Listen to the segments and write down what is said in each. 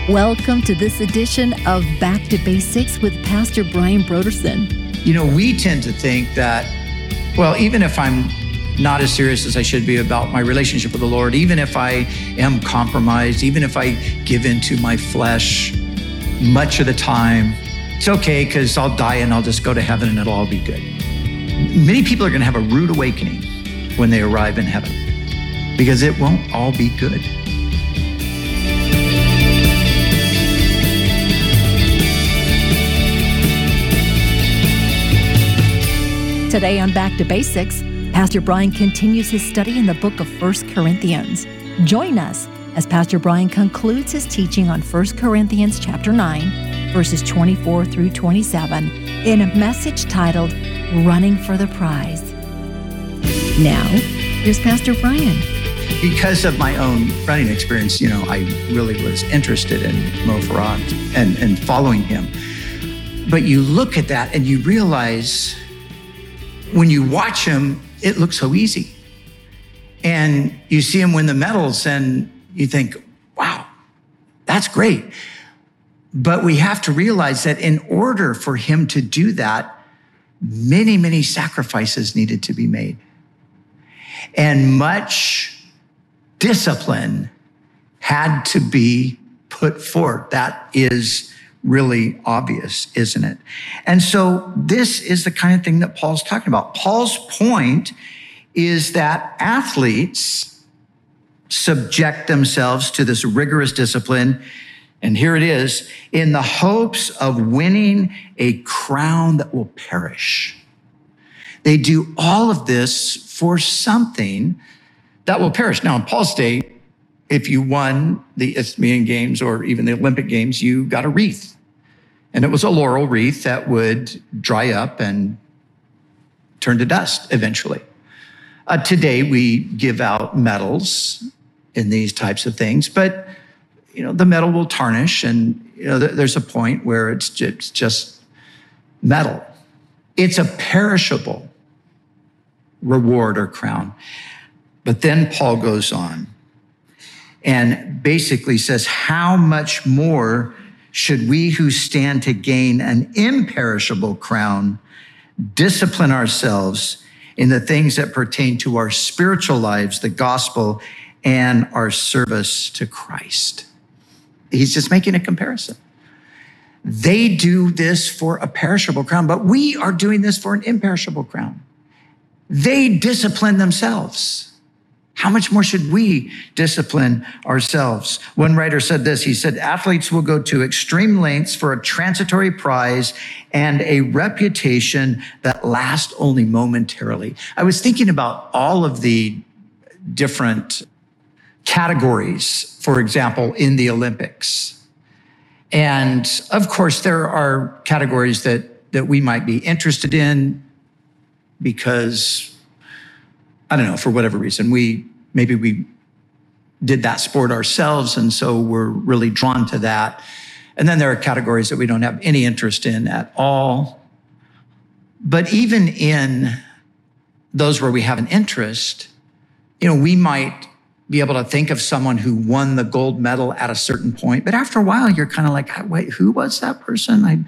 Welcome to this edition of Back to Basics with Pastor Brian Brodersen. You know, we tend to think that, well, even if I'm not as serious as I should be about my relationship with the Lord, even if I am compromised, even if I give into my flesh much of the time, it's okay because I'll die and I'll just go to heaven and it'll all be good. Many people are going to have a rude awakening when they arrive in heaven because it won't all be good. Today on Back to Basics, Pastor Brian continues his study in the book of 1 Corinthians. Join us as Pastor Brian concludes his teaching on 1 Corinthians chapter 9, verses 24 through 27, in a message titled, Running for the Prize. Now, here's Pastor Brian. Because of my own running experience, you know, I really was interested in Mo Farah and following him. But you look at that and you realize when you watch him, it looks so easy. And you see him win the medals and you think, wow, that's great. But we have to realize that in order for him to do that, many, many sacrifices needed to be made. And much discipline had to be put forth. That is really obvious, isn't it? And so this is the kind of thing that Paul's talking about. Paul's point is that athletes subject themselves to this rigorous discipline, and here it is, in the hopes of winning a crown that will perish. They do all of this for something that will perish. Now, in Paul's day, if you won the Isthmian Games or even the Olympic Games, you got a wreath. And it was a laurel wreath that would dry up and turn to dust eventually. Today, we give out medals in these types of things, but you know, the metal will tarnish and you know, there's a point where it's just metal. It's a perishable reward or crown. But then Paul goes on and basically says, how much more should we who stand to gain an imperishable crown discipline ourselves in the things that pertain to our spiritual lives, the gospel, and our service to Christ? He's just making a comparison. They do this for a perishable crown, but we are doing this for an imperishable crown. They discipline themselves. How much more should we discipline ourselves? One writer said this, he said, athletes will go to extreme lengths for a transitory prize and a reputation that lasts only momentarily. I was thinking about all of the different categories, for example, in the Olympics. And of course, there are categories that we might be interested in because, I don't know, for whatever reason, maybe we did that sport ourselves, and so we're really drawn to that. And then there are categories that we don't have any interest in at all. But even in those where we have an interest, you know, we might be able to think of someone who won the gold medal at a certain point, but after a while, you're kind of like, wait, who was that person?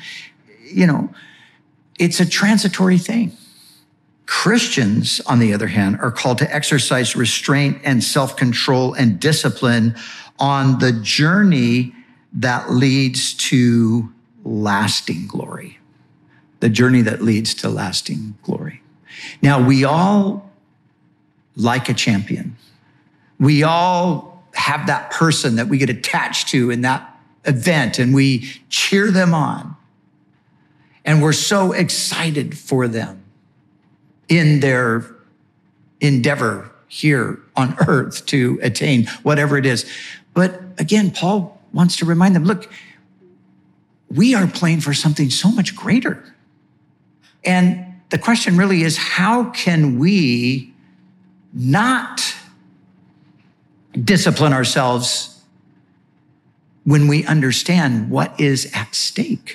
It's a transitory thing. Christians, on the other hand, are called to exercise restraint and self-control and discipline on the journey that leads to lasting glory. The journey that leads to lasting glory. Now, we all like a champion. We all have that person that we get attached to in that event, and we cheer them on. And we're so excited for them in their endeavor here on earth to attain whatever it is. But again, Paul wants to remind them, look, we are playing for something so much greater. And the question really is, how can we not discipline ourselves when we understand what is at stake?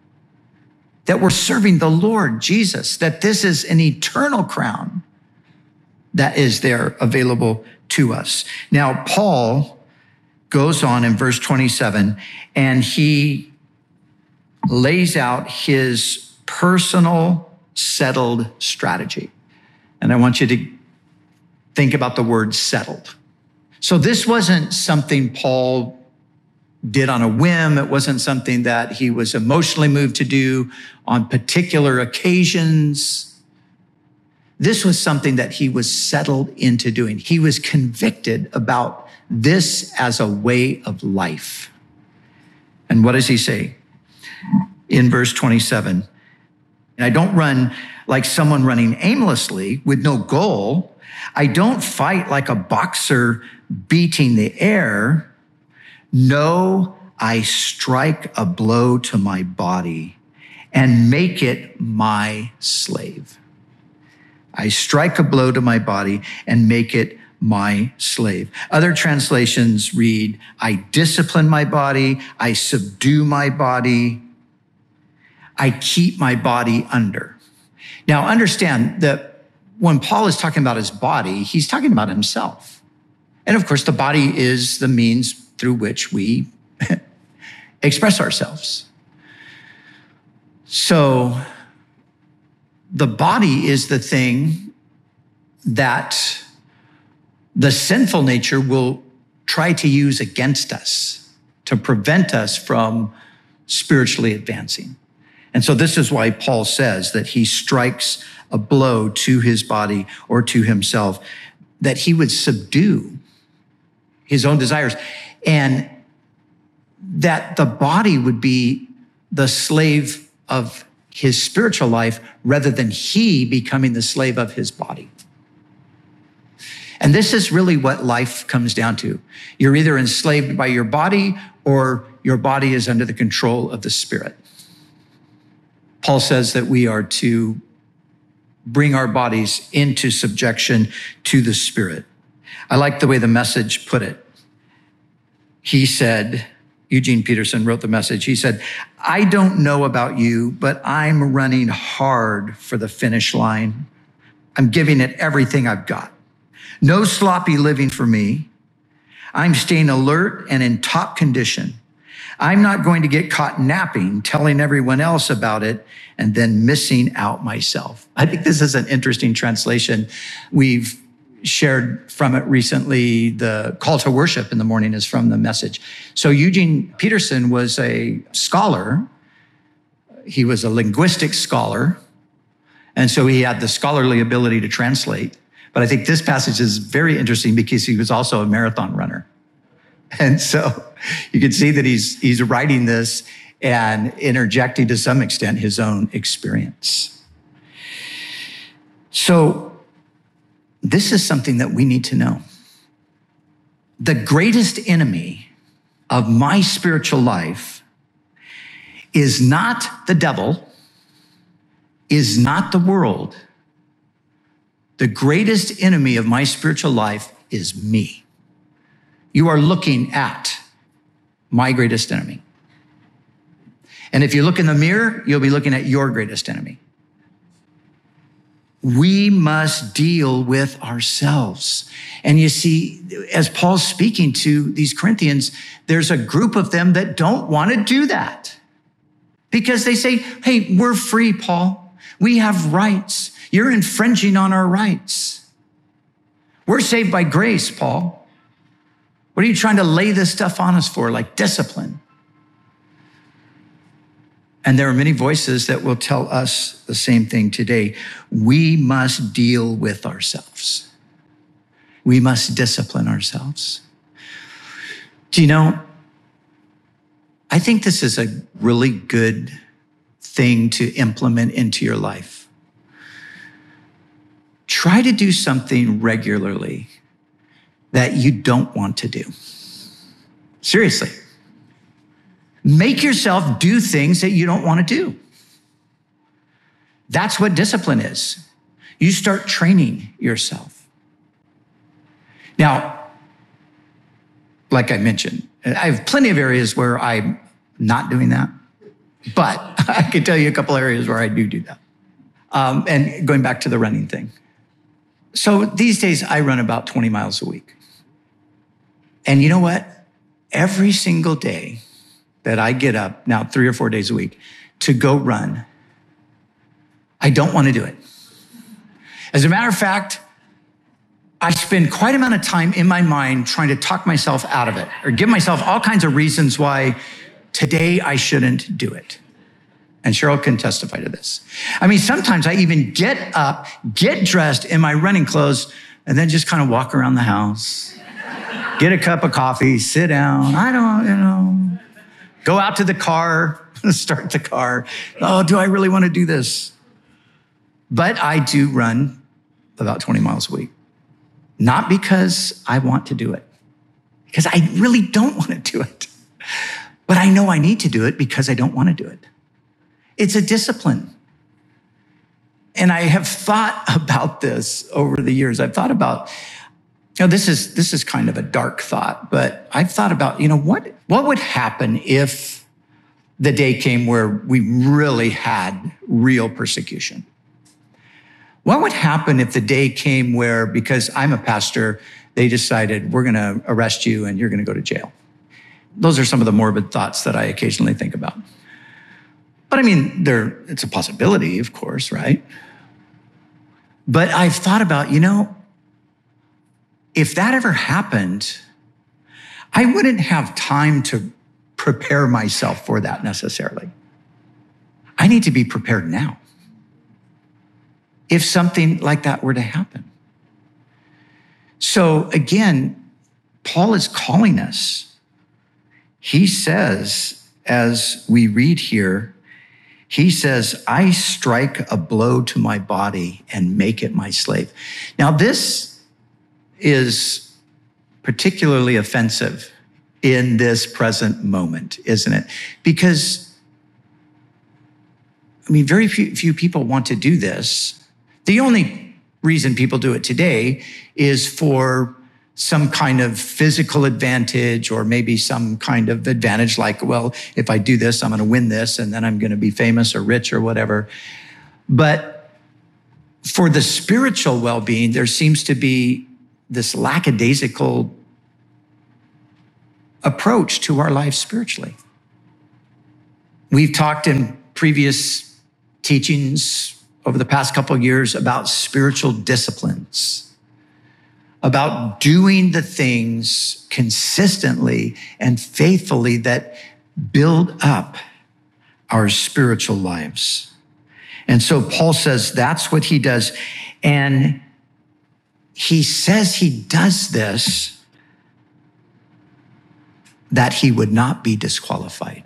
That we're serving the Lord Jesus, that this is an eternal crown that is there available to us. Now, Paul goes on in verse 27, and he lays out his personal settled strategy. And I want you to think about the word settled. So this wasn't something Paul did on a whim. It wasn't something that he was emotionally moved to do on particular occasions. This was something that he was settled into doing. He was convicted about this as a way of life. And what does he say? In verse 27, and I don't run like someone running aimlessly with no goal. I don't fight like a boxer beating the air. No, I strike a blow to my body and make it my slave. I strike a blow to my body and make it my slave. Other translations read, I discipline my body, I subdue my body, I keep my body under. Now understand that when Paul is talking about his body, he's talking about himself. And of course, the body is the means through which we express ourselves. So the body is the thing that the sinful nature will try to use against us to prevent us from spiritually advancing. And so this is why Paul says that he strikes a blow to his body or to himself, that he would subdue his own desires, and that the body would be the slave of his spiritual life rather than he becoming the slave of his body. And this is really what life comes down to. You're either enslaved by your body or your body is under the control of the Spirit. Paul says that we are to bring our bodies into subjection to the Spirit. I like the way the Message put it. He said, Eugene Peterson wrote the Message. He said, I don't know about you, but I'm running hard for the finish line. I'm giving it everything I've got. No sloppy living for me. I'm staying alert and in top condition. I'm not going to get caught napping, telling everyone else about it, and then missing out myself. I think this is an interesting translation. We've shared from it recently. The call to worship in the morning is from the Message. So Eugene Peterson was a scholar. He was a linguistic scholar. And so he had the scholarly ability to translate. But I think this passage is very interesting because he was also a marathon runner. And so you can see that he's writing this and interjecting to some extent his own experience. So this is something that we need to know. The greatest enemy of my spiritual life is not the devil, is not the world. The greatest enemy of my spiritual life is me. You are looking at my greatest enemy. And if you look in the mirror, you'll be looking at your greatest enemy. We must deal with ourselves. And you see, as Paul's speaking to these Corinthians, there's a group of them that don't want to do that because they say, hey, we're free, Paul. We have rights. You're infringing on our rights. We're saved by grace, Paul. What are you trying to lay this stuff on us for, like discipline? And there are many voices that will tell us the same thing today. We must deal with ourselves. We must discipline ourselves. Do you know, I think this is a really good thing to implement into your life. Try to do something regularly that you don't want to do. Seriously. Make yourself do things that you don't want to do. That's what discipline is. You start training yourself. Now, like I mentioned, I have plenty of areas where I'm not doing that, but I can tell you a couple areas where I do that. And going back to the running thing. So these days I run about 20 miles a week. And you know what? every single day that I get up, now 3 or 4 days a week, to go run, I don't want to do it. As a matter of fact, I spend quite an amount of time in my mind trying to talk myself out of it or give myself all kinds of reasons why today I shouldn't do it. And Cheryl can testify to this. I mean, sometimes I even get up, get dressed in my running clothes, and then just kind of walk around the house, get a cup of coffee, sit down. I don't, go out to the car, start the car. Oh, do I really want to do this? But I do run about 20 miles a week. Not because I want to do it, because I really don't want to do it. But I know I need to do it because I don't want to do it. It's a discipline. And I have thought about this over the years. I've thought about, this is kind of a dark thought, but I've thought about, what would happen if the day came where we really had real persecution? What would happen if the day came where, because I'm a pastor, they decided we're going to arrest you and you're going to go to jail? Those are some of the morbid thoughts that I occasionally think about. But I mean, it's a possibility, of course, right? But I've thought about, if that ever happened, I wouldn't have time to prepare myself for that necessarily. I need to be prepared now if something like that were to happen. So again, Paul is calling us. He says, as we read here, he says, I strike a blow to my body and make it my slave. Now, this is particularly offensive in this present moment, isn't it? Because, very few people want to do this. The only reason people do it today is for some kind of physical advantage or maybe some kind of advantage like, well, if I do this, I'm going to win this and then I'm going to be famous or rich or whatever. But for the spiritual well-being, there seems to be this lackadaisical approach to our life spiritually. We've talked in previous teachings over the past couple of years about spiritual disciplines, about doing the things consistently and faithfully that build up our spiritual lives. And so Paul says that's what he does. And he says he does this that he would not be disqualified.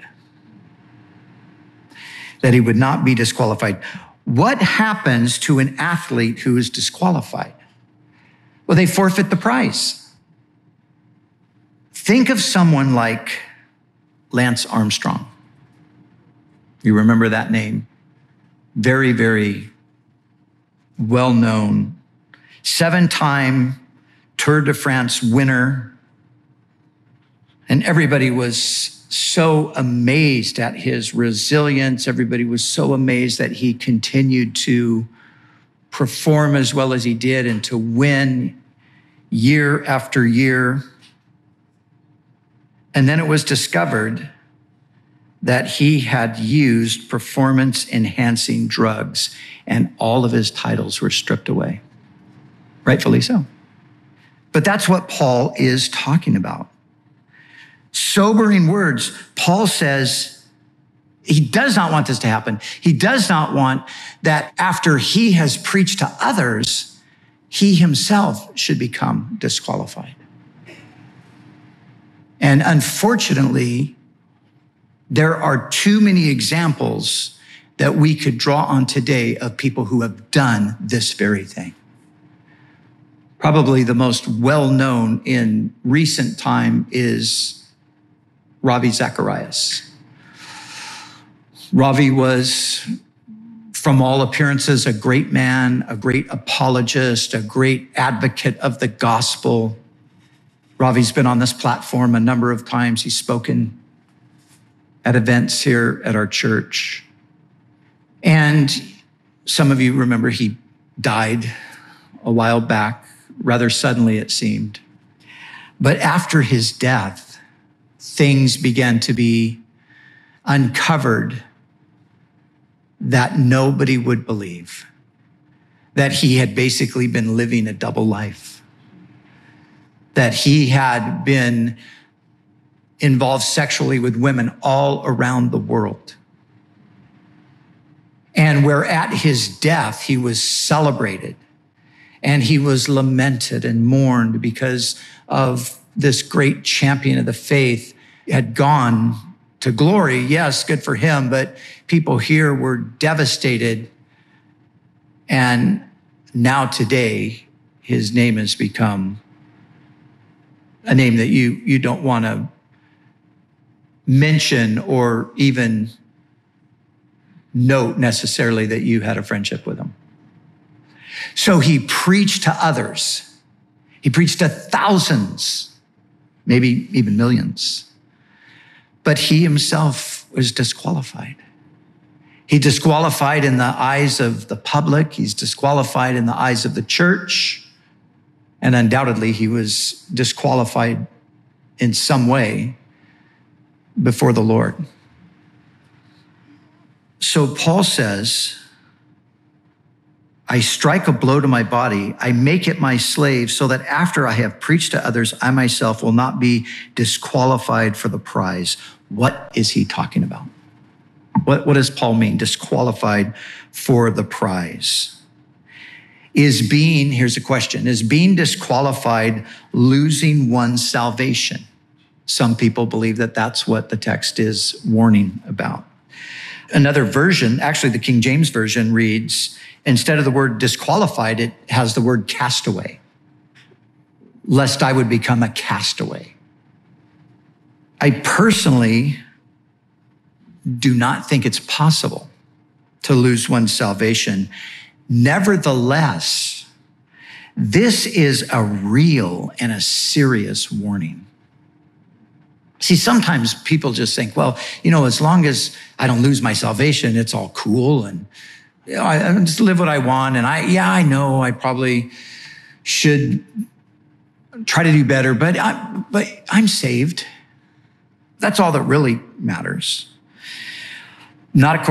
That he would not be disqualified. What happens to an athlete who is disqualified? Well, they forfeit the prize. Think of someone like Lance Armstrong. You remember that name? Very, very well-known, 7-time Tour de France winner. And everybody was so amazed at his resilience. Everybody was so amazed that he continued to perform as well as he did and to win year after year. And then it was discovered that he had used performance-enhancing drugs and all of his titles were stripped away. Rightfully so. But that's what Paul is talking about. Sobering words. Paul says he does not want this to happen. He does not want that after he has preached to others, he himself should become disqualified. And unfortunately, there are too many examples that we could draw on today of people who have done this very thing. Probably the most well-known in recent time is Ravi Zacharias. Ravi was, from all appearances, a great man, a great apologist, a great advocate of the gospel. Ravi's been on this platform a number of times. He's spoken at events here at our church. And some of you remember he died a while back, rather suddenly it seemed. But after his death, things began to be uncovered that nobody would believe, that he had basically been living a double life, that he had been involved sexually with women all around the world. And where at his death, he was celebrated and he was lamented and mourned because of this great champion of the faith had gone to glory. Yes, good for him, but people here were devastated. And now today, his name has become a name that you don't want to mention or even note necessarily that you had a friendship with him. So he preached to others. He preached to thousands, maybe even millions. But he himself was disqualified. He disqualified in the eyes of the public. He's disqualified in the eyes of the church. And undoubtedly, he was disqualified in some way before the Lord. So Paul says, I strike a blow to my body. I make it my slave so that after I have preached to others, I myself will not be disqualified for the prize. What is he talking about? What does Paul mean? Disqualified for the prize. Here's a question, is being disqualified losing one's salvation? Some people believe that that's what the text is warning about. Another version, actually the King James Version reads, instead of the word disqualified, it has the word castaway, lest I would become a castaway. I personally do not think it's possible to lose one's salvation. Nevertheless, this is a real and a serious warning. See, sometimes people just think, well, as long as I don't lose my salvation, it's all cool and I just live what I want. And I know I probably should try to do better, but I'm saved. That's all that really matters. Not according